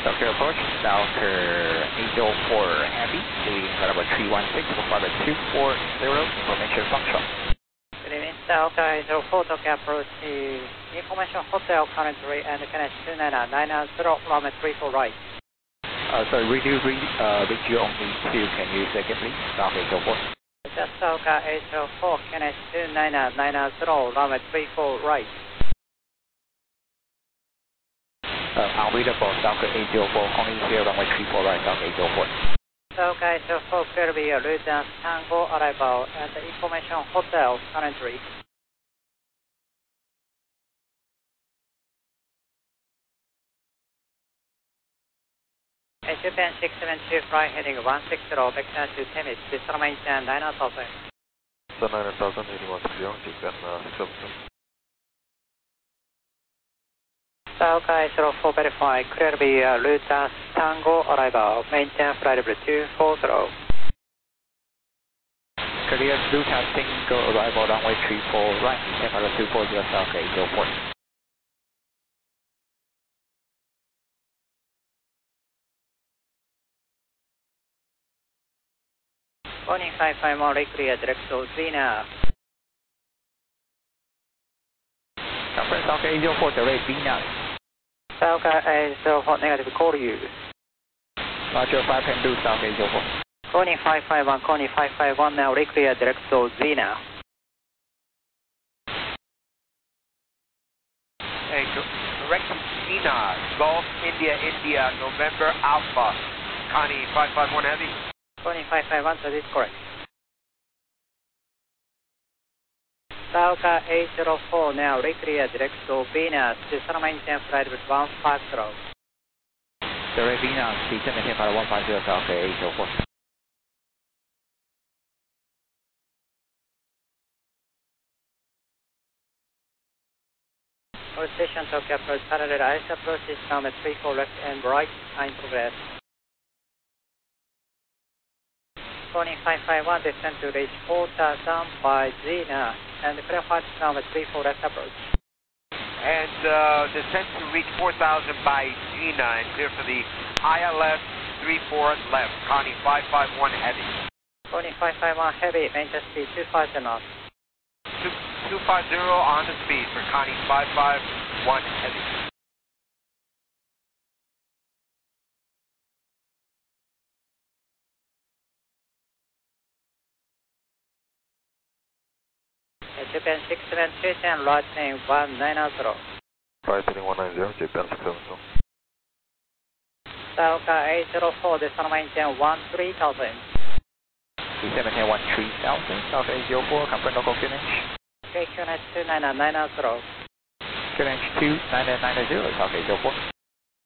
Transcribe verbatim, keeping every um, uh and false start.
Doctor approach, Falcon eight oh four Heavy, doing number three one six for flight two four zero, information function. Good evening, Falcon eight oh four, Tokyo approach to information hotel currently and K N H two nine nine zero, runway three four right. Uh, sorry, radio read, uh, read you only two, can you say again please? Falcon eight oh four. Just Falcon eight oh four, K N H two nine nine zero, runway three four right. Uh, unreadable, Falcon eight oh four, only here runway three four right, Falcon eight oh four. Falcon eight oh four, clear to be a Luton Tango arrival at the information hotel currently. Japan six seven two, flight heading one six zero, vector to Temis, descent maintain nine thousand. So nine thousand, eighty-one clear, Japan uh, six seven two. Falcon eight oh four, verify, clear to be a Luton Tango arrival, maintain flight level two four zero. Clear Luton Tango arrival runway three four right, maintain flight level two four zero, Falcon eight oh four. Boeing five five one, clear direct to Zena. Conference Falcon eight oh four, direct Zena. Falcon eight oh four, negative, call you. Roger, five can do Falcon eight oh four. Boeing five five one, Boeing five five one, now clear direct to Zena. Hey, direct to Zena, Golf, India, India, November, Alpha. Connie, five five one Heavy. Boeing five five one, that is correct. Falcon eight oh four, now clear direct to Venus, descent maintain flight level one five zero. Direct Venus, descent maintain flight one five zero, Falcon eight oh four. All station Tokyo approach, parallel ice approach is number three four left and right, in progress. Boeing five five one, descent to reach four thousand by Zena, and clear flight number three four left approach. And uh, descent to reach four thousand by Zena and clear for the higher left, three four left. Connie, five five one Heavy. Boeing five five one Heavy, maintain speed two five zero knots. two five zero on the speed for Connie, five five one Heavy. Japan six seven two, ten, right name one nine zero. Flight heading one nine zero, Japan six seven two. Falcon eight oh four, descent maintain one three thousand. Descent maintain one three thousand, Falcon eight oh four, confirm local K N H. K N H two nine nine zero. K N H two nine nine zero, Falcon eight oh four.